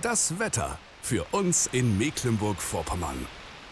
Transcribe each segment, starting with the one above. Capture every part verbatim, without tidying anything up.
Das Wetter für uns in Mecklenburg-Vorpommern.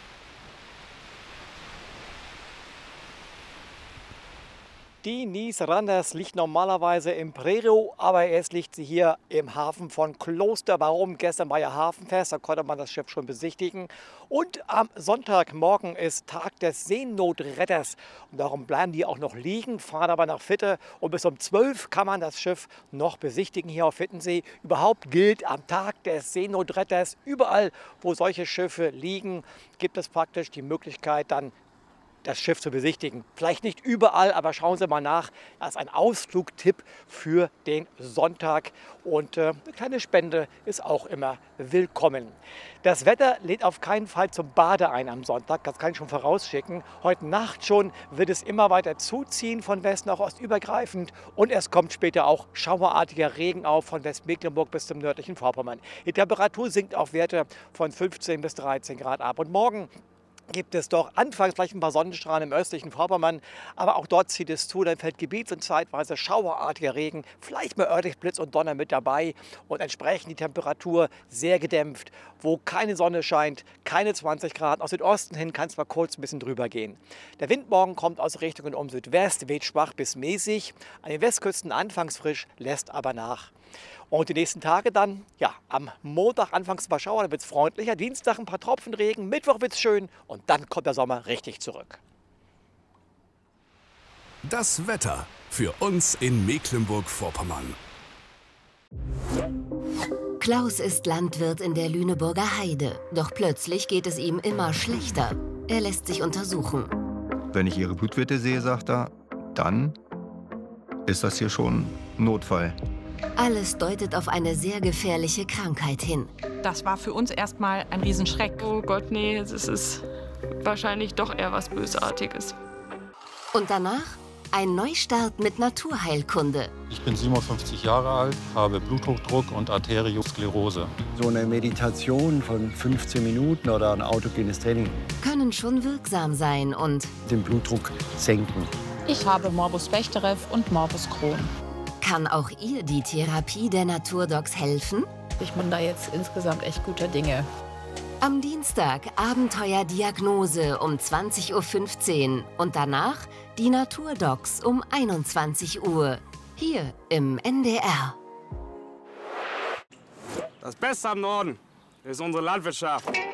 Die Nies Randers liegt normalerweise im Prerow, aber jetzt liegt sie hier im Hafen von Kloster. Warum? Gestern war ja Hafenfest, da konnte man das Schiff schon besichtigen. Und am Sonntagmorgen ist Tag des Seenotretters. Und darum bleiben die auch noch liegen, fahren aber nach Vitte. Und bis um zwölf kann man das Schiff noch besichtigen hier auf Wittensee. Überhaupt gilt am Tag des Seenotretters, überall, wo solche Schiffe liegen, gibt es praktisch die Möglichkeit, dann das Schiff zu besichtigen. Vielleicht nicht überall, aber schauen Sie mal nach. Das ist ein Ausflugtipp für den Sonntag. Und äh, eine kleine Spende ist auch immer willkommen. Das Wetter lädt auf keinen Fall zum Bade ein am Sonntag. Das kann ich schon vorausschicken. Heute Nacht schon wird es immer weiter zuziehen, von West nach Ost übergreifend. Und es kommt später auch schauerartiger Regen auf, von Westmecklenburg bis zum nördlichen Vorpommern. Die Temperatur sinkt auf Werte von fünfzehn bis dreizehn Grad ab. Und morgen gibt es doch anfangs vielleicht ein paar Sonnenstrahlen im östlichen Vorpommern, aber auch dort zieht es zu, dann fällt gebiets- und zeitweise schauerartiger Regen, vielleicht mal örtlich Blitz und Donner mit dabei und entsprechend die Temperatur sehr gedämpft, wo keine Sonne scheint, keine zwanzig Grad. Aus Südosten hin kann es mal kurz ein bisschen drüber gehen. Der Wind morgen kommt aus Richtungen um Südwest, weht schwach bis mäßig, an den Westküsten anfangs frisch, lässt aber nach. Und die nächsten Tage dann, ja, am Montag anfangs ein paar Schauer, dann wird es freundlicher, Dienstag ein paar Tropfen Regen, Mittwoch wird es schön und dann kommt der Sommer richtig zurück. Das Wetter für uns in Mecklenburg-Vorpommern. Klaus ist Landwirt in der Lüneburger Heide. Doch plötzlich geht es ihm immer schlechter. Er lässt sich untersuchen. Wenn ich Ihre Blutwerte sehe, sagt er, dann ist das hier schon ein Notfall. Alles deutet auf eine sehr gefährliche Krankheit hin. Das war für uns erstmal ein Riesenschreck. Oh Gott, nee, es ist wahrscheinlich doch eher was Bösartiges. Und danach ein Neustart mit Naturheilkunde. Ich bin siebenundfünfzig Jahre alt, habe Bluthochdruck und Arteriosklerose. So eine Meditation von fünfzehn Minuten oder ein autogenes Training Können schon wirksam sein und den Blutdruck senken. Ich habe Morbus Bechterew und Morbus Crohn. kann auch ihr die Therapie der Naturdocs helfen? Ich bin da jetzt insgesamt echt guter Dinge. Am Dienstag Abenteuerdiagnose um zwanzig Uhr fünfzehn und danach die Naturdocs um einundzwanzig Uhr. Hier im N D R. Das Beste am Norden ist unsere Landwirtschaft.